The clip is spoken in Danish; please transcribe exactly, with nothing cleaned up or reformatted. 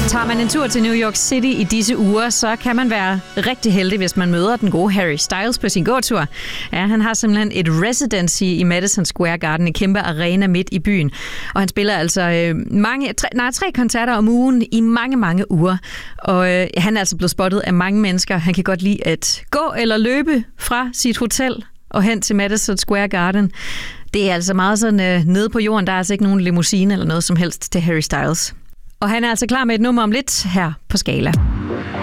Tager man en tur til New York City i disse uger, så kan man være rigtig heldig, hvis man møder den gode Harry Styles på sin gåtur. Ja, han har simpelthen et residency i Madison Square Garden, en kæmpe arena midt i byen. Og han spiller altså øh, mange, tre, nej, tre koncerter om ugen i mange, mange uger. Og øh, han er altså blevet spottet af mange mennesker. Han kan godt lide at gå eller løbe fra sit hotel og hen til Madison Square Garden. Det er altså meget sådan øh, nede på jorden. Der er altså ikke nogen limousine eller noget som helst til Harry Styles. Og han er altså klar med et nummer om lidt her på Skala.